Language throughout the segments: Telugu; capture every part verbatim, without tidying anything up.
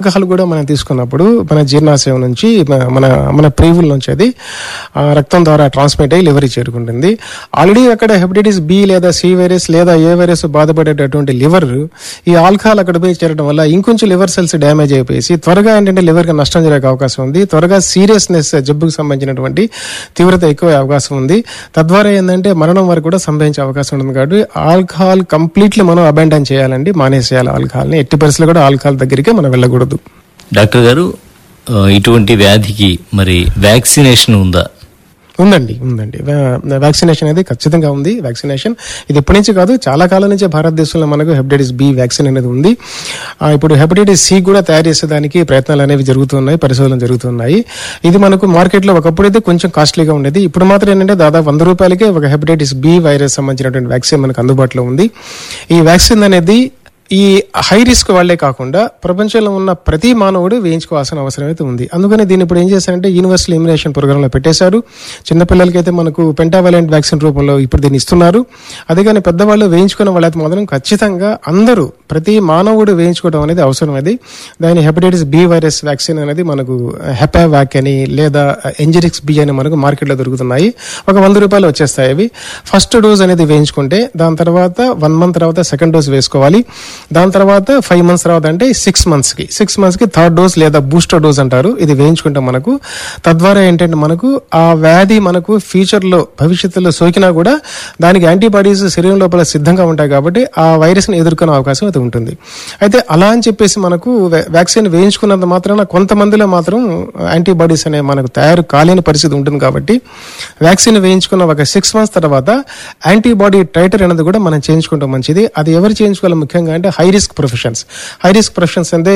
ఆల్కహాల్ కూడా మనం తీసుకున్నప్పుడు మన జీర్ణాశయం నుంచి మన మన ప్రేవుల నుంచి అది రక్తం ద్వారా ట్రాన్స్మిట్ అయ్యి లివర్ చేరుకుంటుంది. ఆల్రెడీ అక్కడ హెపటైటిస్ బి లేదా సి వైరస్ లేదా ఏ వైరస్ బాధపడేటటువంటి లివర్ ఈ ఆల్కహాల్ అక్కడ పోయి చేరడం వల్ల ఇంకొంచెం లివర్ సెల్స్ డ్యామేజ్ అయిపోయి త్వరగా ఏంటంటే లివర్ కి నష్టం జరిగే అవకాశం ఉంది. త్వరగా సీరియస్నెస్ జబ్బుకు సంబంధించినటువంటి తీవ్రత ఎక్కువ అవకాశం ఉంది. తద్వారా ఏంటంటే మరణం వరకు కూడా సంభవించే అవకాశం ఉంటుంది. కాబట్టి ఆల్కహాల్ కంప్లీట్లీ మనం అబాండన్ చేయాలండి, మానేసేయాలి ఆల్కహాల్ ని. ఎట్టి పరిస్థితుల్లో కూడా ఆల్కహాల్ దగ్గరికి మనం వెళ్ళకూడదు. డాక్టర్ గారు, ఇటువంటి వ్యాధికి మరి వ్యాక్సినేషన్ ఉందా? ఉందండి ఉందండి వ్యాక్సినేషన్ అనేది ఖచ్చితంగా ఉంది. వ్యాక్సినేషన్ ఇది ఎప్పటి నుంచి కాదు, చాలా కాలం నుంచి భారతదేశంలో మనకు హెపటైటిస్ బి వ్యాక్సిన్ అనేది ఉంది. ఇప్పుడు హెపటైటిస్ సి కూడా తయారు చేసేదానికి ప్రయత్నాలు అనేవి జరుగుతున్నాయి, పరిశోధనలు జరుగుతున్నాయి. ఇది మనకు మార్కెట్లో ఒకప్పుడు అయితే కొంచెం కాస్ట్లీగా ఉండేది. ఇప్పుడు మాత్రం ఏంటంటే దాదాపు వంద రూపాయలకే ఒక హెపటైటిస్ బి వైరస్ సంబంధించినటువంటి వ్యాక్సిన్ మనకు అందుబాటులో ఉంది. ఈ వ్యాక్సిన్ అనేది ఈ హై రిస్క్ వాళ్లే కాకుండా ప్రపంచంలో ఉన్న ప్రతి మానవుడు వేయించుకోవాల్సిన అవసరం అయితే ఉంది. అందుకని దీన్ని ఇప్పుడు ఏం చేశారంటే యూనివర్సల్ ఇమ్యునేషన్ ప్రోగ్రామ్ లో పెట్టేశారు. చిన్నపిల్లలకైతే మనకు పెంటావలెంట్ వ్యాక్సిన్ రూపంలో ఇప్పుడు దీన్ని ఇస్తున్నారు. అదే కానీ పెద్దవాళ్ళు వేయించుకున్న వాళ్ళైతే మాత్రం ఖచ్చితంగా అందరూ ప్రతి మానవుడు వేయించుకోవడం అనేది అవసరం. అది దాని హెపటైటిస్ బి వైరస్ వ్యాక్సిన్ అనేది మనకు హెపావాక్ అని లేదా ఎంజరిక్స్ బి అని మనకు మార్కెట్ లో దొరుకుతున్నాయి. ఒక వంద రూపాయలు వచ్చేస్తాయి అవి. ఫస్ట్ డోస్ అనేది వేయించుకుంటే దాని తర్వాత వన్ మంత్ తర్వాత సెకండ్ డోస్ వేసుకోవాలి. దాని తర్వాత ఫైవ్ మంత్స్ తర్వాత అంటే సిక్స్ మంత్స్ కి సిక్స్ మంత్స్ కి థర్డ్ డోస్ లేదా బూస్టర్ డోస్ అంటారు. ఇది వేయించుకుంటాం మనకు. తద్వారా ఏంటంటే మనకు ఆ వ్యాధి మనకు ఫ్యూచర్ లో భవిష్యత్తులో సోకినా కూడా దానికి యాంటీబాడీస్ శరీరం లోపల సిద్ధంగా ఉంటాయి కాబట్టి ఆ వైరస్ ని ఎదుర్కొనే అవకాశం అయితే ఉంటుంది. అయితే అలా అని చెప్పేసి మనకు వ్యాక్సిన్ వేయించుకున్నంత మాత్రాన కొంతమందిలో మాత్రం యాంటీబాడీస్ అనే మనకు తయారు కాలేని పరిస్థితి ఉంటుంది. కాబట్టి వ్యాక్సిన్ వేయించుకున్న ఒక సిక్స్ మంత్స్ తర్వాత యాంటీబాడీ టైటర్ అనేది కూడా మనం చేయించుకుంటాం మంచిది. అది ఎవరు చేయించుకోవాలి ముఖ్యంగా అంటే high risk professions. High risk professions అంటే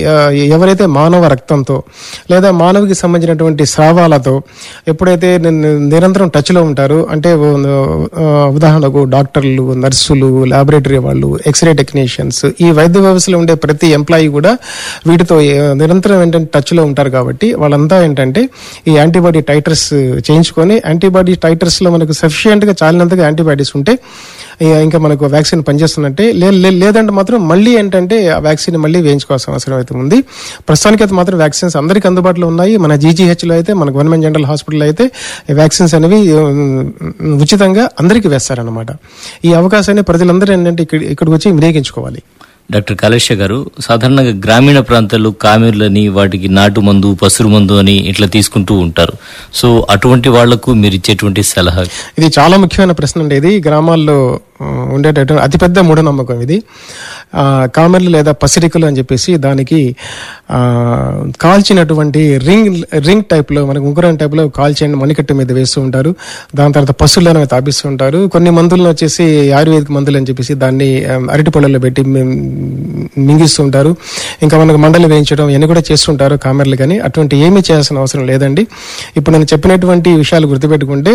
ఎవరైతే మానవ రక్తంతో లేదా మానవుకి సంబంధించినటువంటి స్రావాలతో ఎప్పుడైతే నిరంతరం టచ్ లో ఉంటారో, అంటే ఉదాహరణకు డాక్టర్లు, నర్సులు, లాబొరేటరీ వాళ్ళు, ఎక్స్రే టెక్నీషియన్స్, ఈ వైద్య వ్యవస్థలో ఉండే ప్రతి ఎంప్లాయీ కూడా వీటితో నిరంతరం ఏంటంటే టచ్ లో ఉంటారు. కాబట్టి వాళ్ళంతా ఏంటంటే ఈ యాంటీబాడీ టైటర్స్ చేయించుకొని, యాంటీబాడీ టైటర్స్ లో మనకు సఫిషియెంట్ గా చాలినంతగా యాంటీబాడీస్ ఉంటే ఇంకా మనకు వ్యాక్సిన్ పనిచేస్తున్నట్టే. లేదంటే మాత్రం మళ్ళీ ఏంటంటే ఆ వ్యాక్సిన్ మళ్ళీ వేయించుకోవాల్సిన అవసరం అయితే ఉంది. ప్రస్తుతానికి అయితే మాత్రం వ్యాక్సిన్స్ అందరికీ అందుబాటులో ఉన్నాయి. మన జీజీహెచ్ లో అయితే, మన గవర్నమెంట్ జనరల్ హాస్పిటల్ అయితే వ్యాక్సిన్స్ అనేవి ఉచితంగా అందరికీ వేస్తారనమాట. ఈ అవకాశాన్ని ప్రజలందరూ ఏంటంటే ఇక్కడ ఇక్కడికి వచ్చి వినియోగించుకోవాలి. డాక్టర్ కాళేశ్వ గారు, సాధారణంగా గ్రామీణ ప్రాంతాల్లో కామెర్లని, వాటికి నాటు మందు, పసురు మందు అని ఇట్లా తీసుకుంటూ ఉంటారు. సో అటువంటి వాళ్లకు మీరు ఇచ్చేటువంటి సలహా? ఇది చాలా ముఖ్యమైన ప్రశ్న అండి. ఇది గ్రామాల్లో ఉండేటటువంటి అతిపెద్ద మూఢనమ్మకం ఇది. కామెర్లు లేదా పసిరికలు అని చెప్పేసి దానికి కాల్చినటువంటి రింగ్ రింగ్ టైప్ లో, మనకు ఉంగరం టైప్ లో కాల్చి మణికట్టు మీద వేస్తూ ఉంటారు. దాని తర్వాత పశువులను తాపిస్తూ ఉంటారు. కొన్ని మందులను వచ్చేసి ఆయుర్వేదిక మందులు అని చెప్పేసి దాన్ని అరటి పళ్ళలో పెట్టి మింగిస్తూ ఉంటారు. ఇంకా మనకు మండలు వేయించడం ఇవన్నీ కూడా చేస్తుంటారు కామెర్లు. కానీ అటువంటి ఏమీ చేయాల్సిన అవసరం లేదండి. ఇప్పుడు నేను చెప్పినటువంటి విషయాలు గుర్తుపెట్టుకుంటే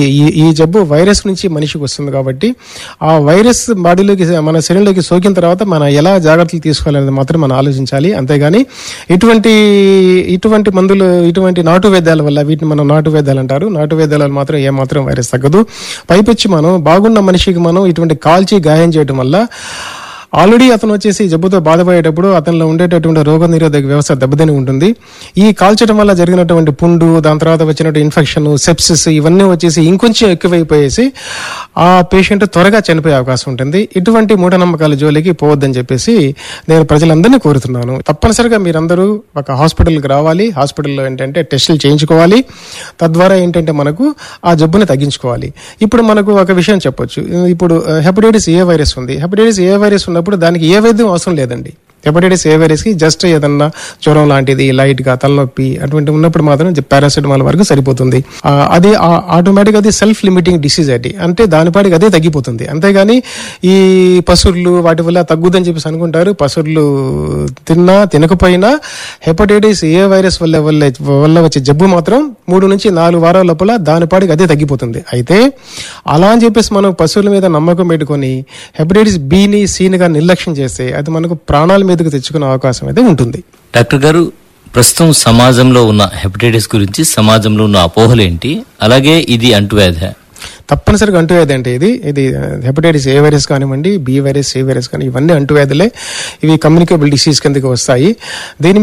ఈ జబ్బు వైరస్ నుంచి మనిషికి వస్తుంది. కాబట్టి ఆ వైరస్ బాడీలోకి, మన శరీరంలోకి సోకిన తర్వాత మనం ఎలా జాగ్రత్తలు తీసుకోవాలనేది మాత్రం మనం ఆలోచించాలి. అంతేగాని ఇటువంటి ఇటువంటి మందులు, ఇటువంటి నాటు వైద్యాల వల్ల, వీటిని మనం నాటు వైద్యాలు అంటారు, నాటు వైద్యాల మాత్రం ఏమాత్రం వైరస్ తగ్గదు. పైపెచ్చి మనం బాగున్న మనిషికి మనం ఇటువంటి కాల్చి గాయం చేయడం వల్ల ఆల్రెడీ అతను వచ్చేసి జబ్బుతో బాధపడేటప్పుడు అతనిలో ఉండేటటువంటి రోగ నిరోధక వ్యవస్థ దెబ్బతిని ఉంటుంది. ఈ కాల్చడం వల్ల జరిగినటువంటి పుండు, దాని తర్వాత వచ్చినటువంటి ఇన్ఫెక్షన్, సెప్సిస్, ఇవన్నీ వచ్చేసి ఇంకొంచెం ఎక్కువైపోయేసి ఆ పేషెంట్ త్వరగా చనిపోయే అవకాశం ఉంటుంది. ఇటువంటి మూఢనమ్మకాల జోలికి పోవద్దని చెప్పేసి నేను ప్రజలందరినీ కోరుతున్నాను. తప్పనిసరిగా మీరందరూ ఒక హాస్పిటల్కి రావాలి. హాస్పిటల్లో ఏంటంటే టెస్టులు చేయించుకోవాలి. తద్వారా ఏంటంటే మనకు ఆ జబ్బుని తగ్గించుకోవాలి. ఇప్పుడు మనకు ఒక విషయం చెప్పొచ్చు. ఇప్పుడు హెపటైటిస్ ఏ వైరస్ ఉంది. హెపటైటిస్ ఏ వైరస్ ఉన్నప్పుడు దానికి ఏ వైద్యం అవసరం లేదండి. హెపటైటిస్ ఏ వైరస్ కి జస్ట్ ఏదన్నా జ్వరం లాంటిది, లైట్ గా తలనొప్పి అటువంటి ఉన్నప్పుడు మాత్రం పారాసిటమాల్ వరకు సరిపోతుంది. అది ఆటోమేటిక్ అది సెల్ఫ్ లిమిటింగ్ డిసీజ్ అది, అంటే దానిపాటికి అదే తగ్గిపోతుంది. అంతేగాని ఈ పసుర్లు వాటి వల్ల తగ్గుదని చెప్పేసి అనుకుంటారు. పసుర్లు తిన్నా తినకపోయినా హెపటైటిస్ ఏ వైరస్ వల్ల వల్ల వచ్చే జబ్బు మాత్రం మూడు నుంచి నాలుగు వారాల లోపల దానిపాటికి అదే తగ్గిపోతుంది. అయితే అలా అని చెప్పేసి మనం పశువుల మీద నమ్మకం పెట్టుకొని హెపటైటిస్ బిని సీనిగా నిర్లక్ష్యం చేస్తే అది మనకు ప్రాణాల మీదకు తెచ్చుకునే అవకాశం అయితే ఉంటుంది. డాక్టర్ గారు, ప్రస్తుతం సమాజంలో ఉన్న హెపటైటిస్ గురించి సమాజంలో ఉన్న అపోహలు ఏంటి? అలాగే ఇది అంటువ్యాధి? తప్పనిసరిగా అంటువ్యాధి అంటే ఇది ఇది హెపటైటిస్ ఏ వైరస్ కానివ్వండి, బి వైరస్, సి వైరస్ కానీ ఇవన్నీ అంటువ్యాధులే. ఇవి కమ్యూనికేబుల్ డిసీజ్ కిందకి వస్తాయి. దీని